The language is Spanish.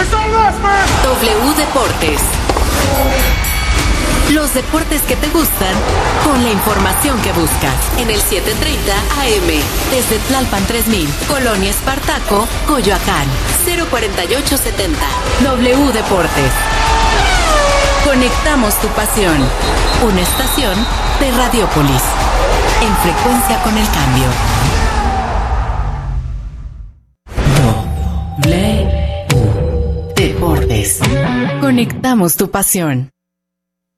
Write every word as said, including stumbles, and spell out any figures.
W Deportes. Los deportes que te gustan con la información que buscas en el setecientos treinta A M desde Tlalpan tres mil, Colonia Espartaco, Coyoacán, cero cuarenta y ocho setenta. W Deportes. Conectamos tu pasión. Una estación de Radiópolis. En frecuencia con el cambio. W Deportes. Conectamos tu pasión.